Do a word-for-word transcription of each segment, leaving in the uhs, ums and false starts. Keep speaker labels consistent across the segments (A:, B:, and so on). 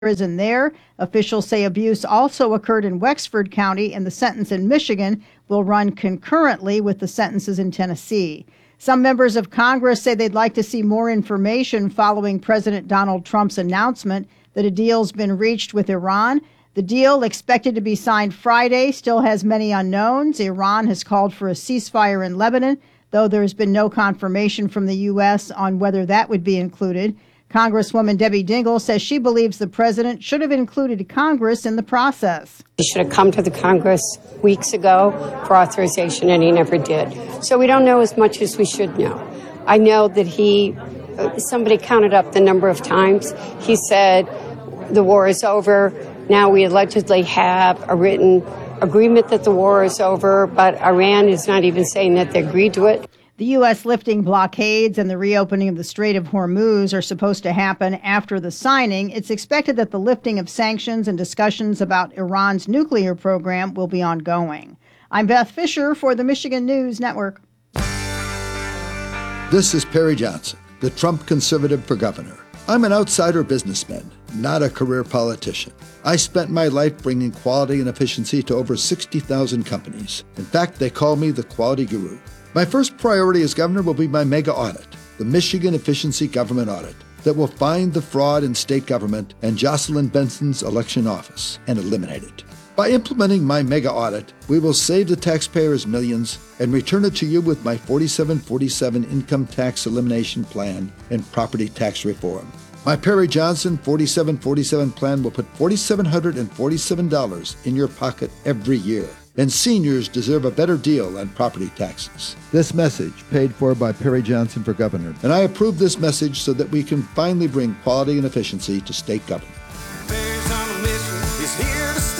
A: prison there. Officials say abuse also occurred in Wexford County, and the sentence in Michigan will run concurrently with the sentences in Tennessee. Some members of Congress say they'd like to see more information following President Donald Trump's announcement that a deal's been reached with Iran. The deal, expected to be signed Friday, still has many unknowns. Iran has called for a ceasefire in Lebanon, though there's been no confirmation from the U S on whether that would be included. Congresswoman Debbie Dingell says she believes the president should have included Congress in the process.
B: He should have come to the Congress weeks ago for authorization, and he never did. So we don't know as much as we should know. I know that he, somebody counted up the number of times he said the war is over. Now we allegedly have a written agreement that the war is over, but Iran is not even saying that they agreed to it.
A: The U S lifting blockades and the reopening of the Strait of Hormuz are supposed to happen after the signing. It's expected that the lifting of sanctions and discussions about Iran's nuclear program will be ongoing. I'm Beth Fisher for the Michigan News Network.
C: This is Perry Johnson, the Trump conservative for governor. I'm an outsider businessman, not a career politician. I spent my life bringing quality and efficiency to over sixty thousand companies. In fact, they call me the quality guru. My first priority as governor will be my mega audit, the Michigan Efficiency Government Audit, that will find the fraud in state government and Jocelyn Benson's election office and eliminate it. By implementing my mega audit, we will save the taxpayers millions and return it to you with my forty-seven forty-seven income tax elimination plan and property tax reform. My Perry Johnson forty-seven forty-seven plan will put four thousand seven hundred forty-seven dollars in your pocket every year. And seniors deserve a better deal on property taxes. This message paid for by Perry Johnson for governor. And I approve this message so that we can finally bring quality and efficiency to state government.
D: Perry's on a mission. He's here to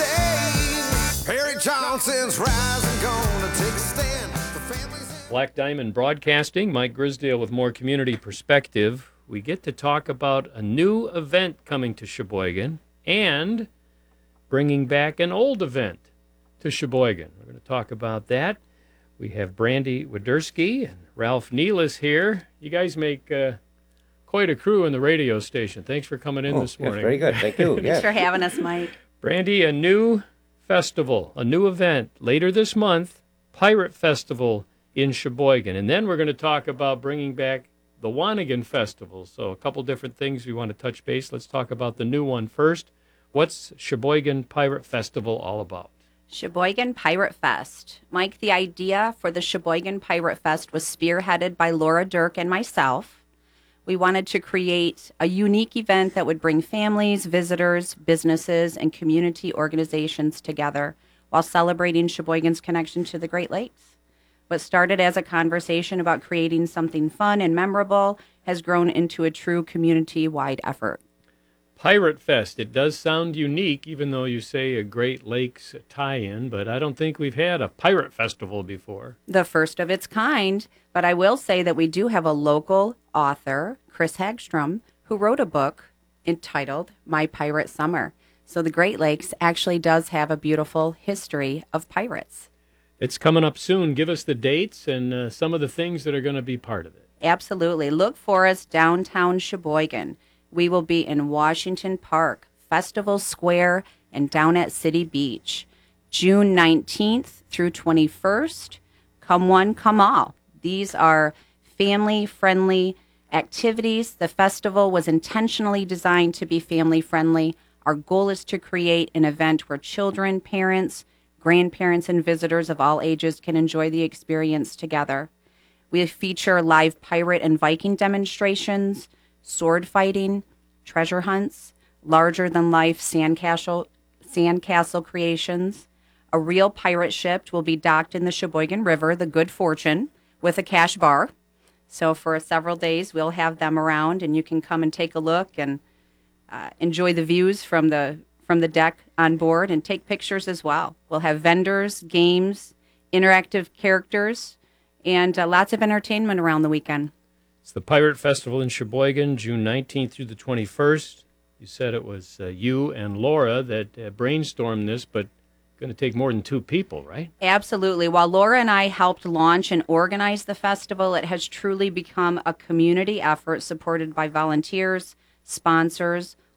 D: stay. Perry Johnson's rising, gonna take a stand for families.
E: Black Diamond Broadcasting, Mike Grisdale with more community perspective. We get to talk about a new event coming to Sheboygan and bringing back an old event to Sheboygan. We're going to talk about that. We have Brandy Widerski and Ralph Nealis here. You guys make uh, quite a crew in the radio station. Thanks for coming in
F: oh,
E: this morning.
F: Yes, very good. Thank you.
G: Thanks
F: yes.
G: for having us, Mike.
E: Brandy, a new festival, a new event later this month, Pirate Festival in Sheboygan. And then we're going to talk about bringing back the Wanigan Festival. So a couple different things we want to touch base. Let's talk about the new one first. What's Sheboygan Pirate Festival all about?
G: Sheboygan Pirate Fest. Mike, the idea for the Sheboygan Pirate Fest was spearheaded by Laura Dirk and myself. We wanted to create a unique event that would bring families, visitors, businesses, and community organizations together while celebrating Sheboygan's connection to the Great Lakes. What started as a conversation about creating something fun and memorable has grown into a true community-wide effort.
E: Pirate Fest. It does sound unique, even though you say a Great Lakes tie-in, but I don't think we've had a pirate festival before.
G: The first of its kind, but I will say that we do have a local author, Chris Hagstrom, who wrote a book entitled My Pirate Summer. So the Great Lakes actually does have a beautiful history of pirates.
E: It's coming up soon. Give us the dates and uh, some of the things that are going to be part of it.
G: Absolutely. Look for us downtown Sheboygan. We will be in Washington Park, Festival Square, and down at City Beach. June nineteenth through twenty-first. Come one, come all. These are family-friendly activities. The festival was intentionally designed to be family-friendly. Our goal is to create an event where children, parents, grandparents, and visitors of all ages can enjoy the experience together. We feature live pirate and Viking demonstrations, sword fighting, treasure hunts, larger-than-life sandcastle, sandcastle creations. A real pirate ship will be docked in the Sheboygan River, the Good Fortune, with a cash bar. So for several days, we'll have them around, and you can come and take a look and uh, enjoy the views from the from the deck on board and take pictures as well. We'll have vendors, games, interactive characters, and uh, lots of entertainment around the weekend.
E: It's the Pirate Festival in Sheboygan, June nineteenth through the twenty-first. You said it was uh, you and Laura that uh, brainstormed this, but going to take more than two people, right?
G: Absolutely. While Laura and I helped launch and organize the festival, it has truly become a community effort supported by volunteers, sponsors,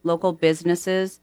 G: local businesses